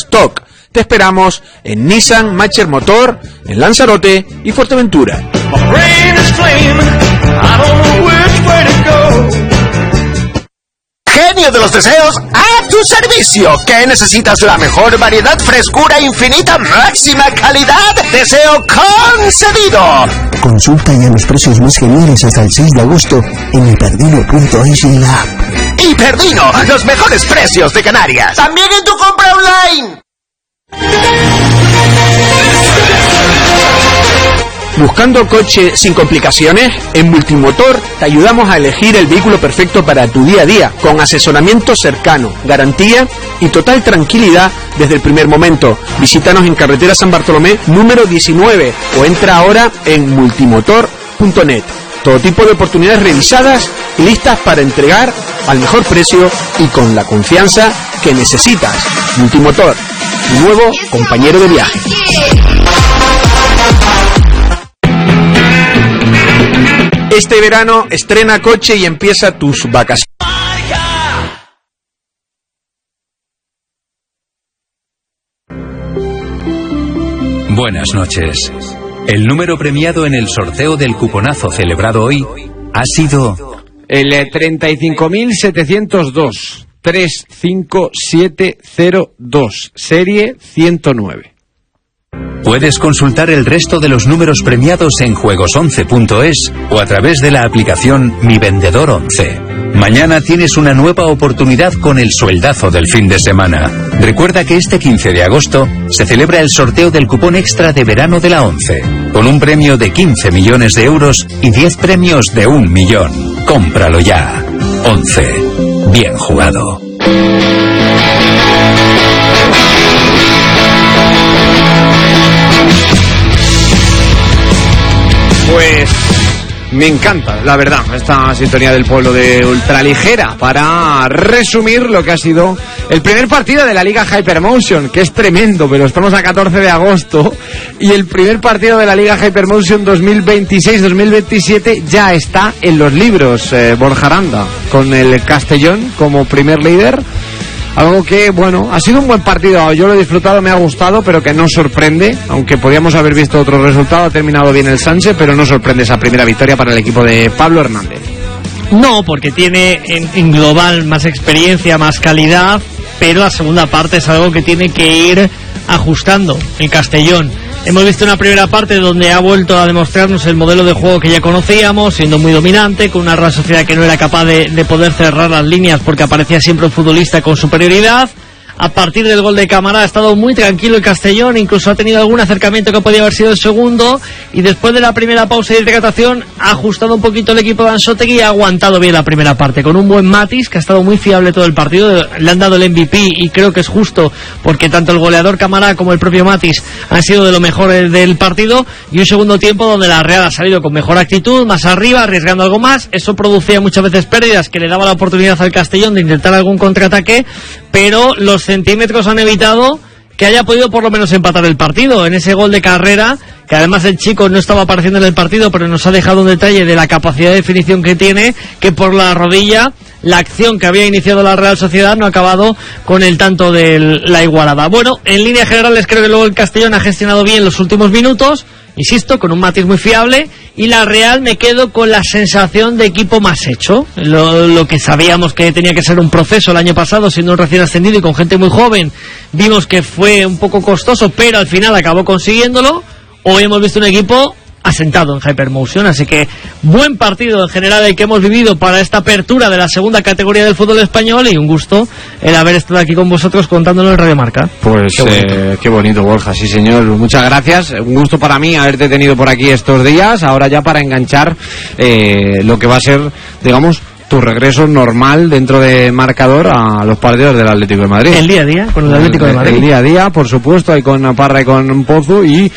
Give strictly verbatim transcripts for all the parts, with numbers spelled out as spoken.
stock. Te esperamos en Nissan Matcher Motor, en Lanzarote y Fuerteventura. Genio de los deseos, a tu servicio. ¿Qué necesitas? La mejor variedad, frescura infinita, máxima calidad. Deseo concedido. Consulta ya los precios más geniales hasta el seis de agosto en hiperdino punto es y en la app. Hiperdino, los mejores precios de Canarias. También en tu compra online. ¿Buscando coche sin complicaciones? En Multimotor te ayudamos a elegir el vehículo perfecto para tu día a día, con asesoramiento cercano, garantía y total tranquilidad desde el primer momento. Visítanos en carretera San Bartolomé número diecinueve o entra ahora en multimotor punto net. Todo tipo de oportunidades revisadas y listas para entregar al mejor precio y con la confianza que necesitas. Multimotor, tu nuevo compañero de viaje. Este verano estrena coche y empieza tus vacaciones. Buenas noches. El número premiado en el sorteo del cuponazo celebrado hoy ha sido el treinta y cinco mil setecientos dos, tres cinco siete cero dos, serie ciento nueve. Puedes consultar el resto de los números premiados en juegos once punto es o a través de la aplicación Mi Vendedor once. Mañana tienes una nueva oportunidad con el sueldazo del fin de semana. Recuerda que este quince de agosto se celebra el sorteo del cupón extra de verano de la once, con un premio de quince millones de euros y diez premios de un millón. Cómpralo ya. once. Bien jugado. Pues me encanta, la verdad, esta sintonía del pueblo de Ultraligera para resumir lo que ha sido el primer partido de la Liga Hypermotion, que es tremendo, pero estamos a catorce de agosto y el primer partido de la Liga Hypermotion dos mil veintiséis dos mil veintisiete ya está en los libros. eh, Borja Aranda con el Castellón como primer líder. Algo que, bueno, ha sido un buen partido, yo lo he disfrutado, me ha gustado, pero que no sorprende, aunque podíamos haber visto otro resultado. Ha terminado bien el Sánchez, pero no sorprende esa primera victoria para el equipo de Pablo Hernández. No, porque tiene en, en global más experiencia, más calidad, pero la segunda parte es algo que tiene que ir ajustando el Castellón. Hemos visto una primera parte donde ha vuelto a demostrarnos el modelo de juego que ya conocíamos, siendo muy dominante, con una Real Sociedad que no era capaz de, de poder cerrar las líneas porque aparecía siempre un futbolista con superioridad. A partir del gol de Cámara ha estado muy tranquilo el Castellón, incluso ha tenido algún acercamiento que podía haber sido el segundo, y después de la primera pausa y hidratación ha ajustado un poquito el equipo de Anzotegui y ha aguantado bien la primera parte, con un buen Matis que ha estado muy fiable todo el partido. Le han dado el M V P y creo que es justo, porque tanto el goleador Cámara como el propio Matis han sido de lo mejor del partido, y un segundo tiempo donde la Real ha salido con mejor actitud, más arriba, arriesgando algo más. Eso producía muchas veces pérdidas que le daba la oportunidad al Castellón de intentar algún contraataque, pero los centímetros han evitado que haya podido por lo menos empatar el partido. En ese gol de Carrera, que además el chico no estaba apareciendo en el partido, pero nos ha dejado un detalle de la capacidad de definición que tiene, que por la rodilla la acción que había iniciado la Real Sociedad no ha acabado con el tanto de la igualada. Bueno, en líneas generales creo que luego el Castellón ha gestionado bien los últimos minutos, insisto, con un Matis muy fiable, y la Real me quedo con la sensación de equipo más hecho. Lo, lo que sabíamos que tenía que ser un proceso el año pasado, siendo un recién ascendido y con gente muy joven, vimos que fue un poco costoso, pero al final acabó consiguiéndolo. Hoy hemos visto un equipo asentado en Hypermotion, así que buen partido en general el que hemos vivido para esta apertura de la segunda categoría del fútbol español, y un gusto el haber estado aquí con vosotros contándolo en Radio Marca. Pues qué bonito, eh, qué bonito, Borja, sí señor, muchas gracias, un gusto para mí haberte tenido por aquí estos días, ahora ya para enganchar eh, lo que va a ser, digamos, tu regreso normal dentro de marcador a los partidos del Atlético de Madrid. El día a día con el Atlético de Madrid. El día a día, por supuesto, ahí con Parra y con Pozu, y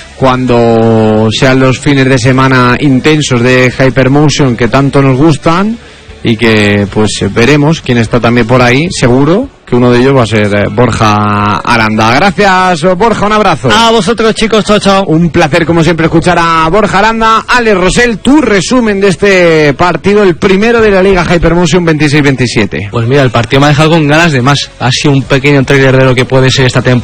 cuando sean los fines de semana intensos de Hypermotion que tanto nos gustan, y que pues veremos quién está también por ahí, seguro que uno de ellos va a ser Borja Aranda. Gracias, Borja, un abrazo. A vosotros, chicos, chao, chao. Un placer, como siempre, escuchar a Borja Aranda. Alex Rosell, tu resumen de este partido, el primero de la Liga Hypermotion veintiséis veintisiete. Pues mira, el partido me ha dejado con ganas de más. Ha sido un pequeño tráiler de lo que puede ser esta temporada.